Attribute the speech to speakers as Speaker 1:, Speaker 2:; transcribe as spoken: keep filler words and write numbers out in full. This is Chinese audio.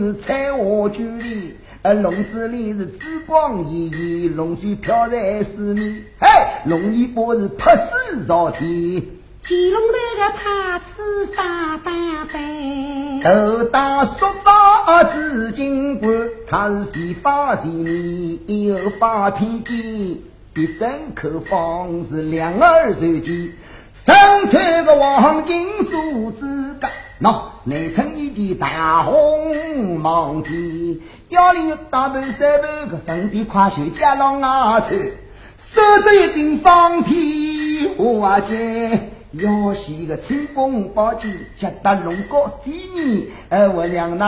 Speaker 1: 是彩花距离，而笼子里是紫光熠熠，龙须飘在四面，哎，龙尾巴是拍死朝天。
Speaker 2: 乾隆那个他吃啥大杯？
Speaker 1: 头大说法紫金冠，他是洗发洗面，有发披肩，一整口方是两耳随机，身穿个黄金数字杆，喏，内衬一件大红毛巾，腰里有大半三半个粉底跨袖加上牙穿，手着一顶方天花剑。要洗个清风宝剑，夹得龙高几年，而我两那